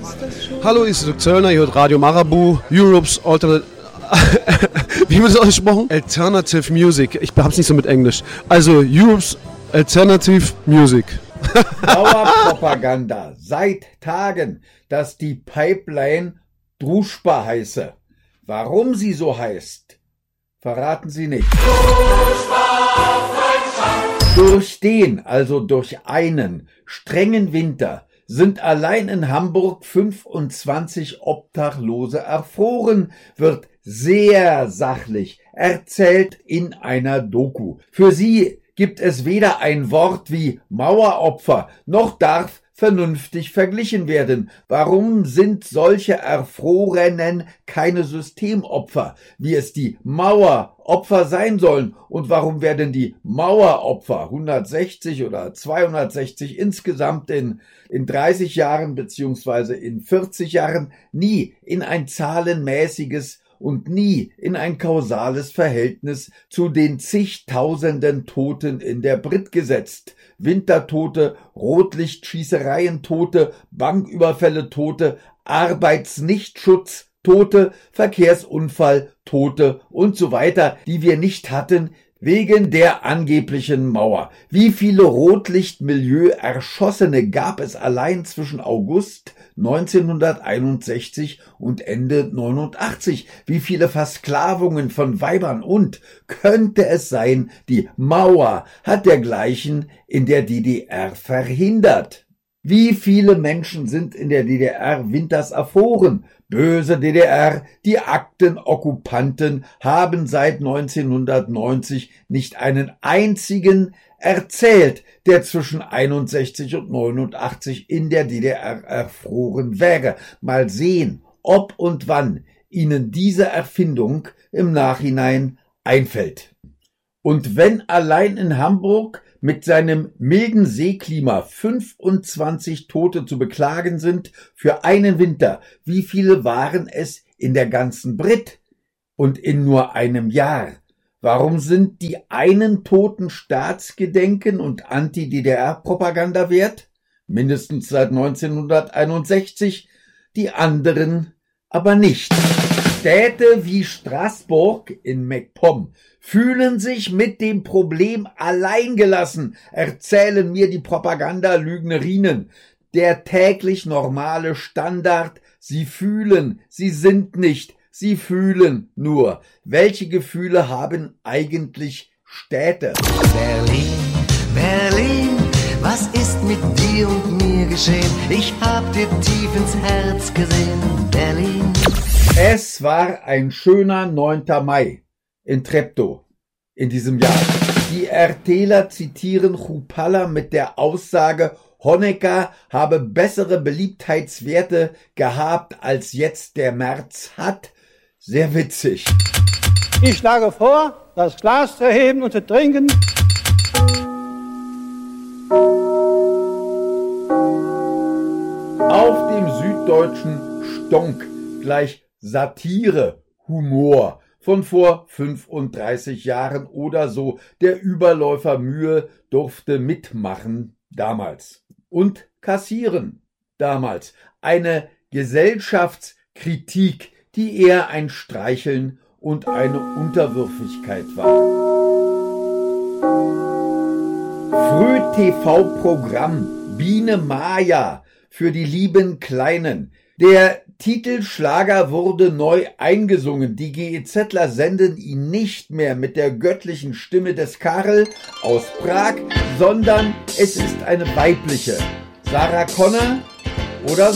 Hallo, ich bin Dirk Zöllner, ihr hört Radio Marabu, Europe's Alternative... Wie wird das ausgesprochen? Alternative Music. Ich hab's nicht so mit Englisch. Also, Europe's Alternative Music. Dauerpropaganda seit Tagen, dass die Pipeline Druschba heiße. Warum sie so heißt, verraten sie nicht. Durch den, also durch einen strengen Winter, sind allein in Hamburg 25 Obdachlose erfroren, wird sehr sachlich erzählt in einer Doku. Für sie gibt es weder ein Wort wie Maueropfer, noch darf vernünftig verglichen werden. Warum sind solche Erfrorenen keine Systemopfer, wie es die Maueropfer sein sollen? Und warum werden die Maueropfer 160 oder 260 insgesamt in 30 Jahren beziehungsweise in 40 Jahren nie in ein zahlenmäßiges und nie in ein kausales Verhältnis zu den zigtausenden Toten in der Brit gesetzt? Wintertote, Rotlichtschießereien-Tote, Banküberfälle-Tote, Arbeitsnichtschutz-Tote, Verkehrsunfall-Tote und so weiter, die wir nicht hatten wegen der angeblichen Mauer. Wie viele Rotlichtmilieu-Erschossene gab es allein zwischen August 1961 und Ende 89? Wie viele Versklavungen von Weibern? Und könnte es sein, die Mauer hat dergleichen in der DDR verhindert? Wie viele Menschen sind in der DDR winters erfroren? Böse DDR, die Aktenokkupanten haben seit 1990 nicht einen einzigen erzählt, der zwischen 61 und 89 in der DDR erfroren wäre. Mal sehen, ob und wann ihnen diese Erfindung im Nachhinein einfällt. Und wenn allein in Hamburg mit seinem milden Seeklima 25 Tote zu beklagen sind für einen Winter, wie viele waren es in der ganzen Brit und in nur einem Jahr? Warum sind die einen Toten Staatsgedenken und Anti-DDR-Propaganda wert? Mindestens seit 1961, die anderen aber nicht. Städte wie Straßburg in MacPom fühlen sich mit dem Problem alleingelassen, erzählen mir die Propaganda-Lügnerinnen. Der täglich normale Standard: sie fühlen, sie sind nicht, sie fühlen nur. Welche Gefühle haben eigentlich Städte? Berlin, Berlin, was ist mit dir und mir geschehen? Ich hab dir tief ins Herz gesehen, Berlin. Es war ein schöner 9. Mai in Treptow in diesem Jahr. Die RTler zitieren Chupalla mit der Aussage, Honecker habe bessere Beliebtheitswerte gehabt, als jetzt der März hat. Sehr witzig. Ich schlage vor, das Glas zu heben und zu trinken. Auf dem Süddeutschen Stonk gleich Satire, Humor von vor 35 Jahren oder so. Der Überläufer Mühe durfte mitmachen damals und kassieren damals. Eine Gesellschaftskritik, die eher ein Streicheln und eine Unterwürfigkeit war. Früh-TV-Programm Biene Maya für die lieben Kleinen. Der Titelschlager wurde neu eingesungen. Die GEZler senden ihn nicht mehr mit der göttlichen Stimme des Karel aus Prag, sondern es ist eine weibliche. Sarah Connor oder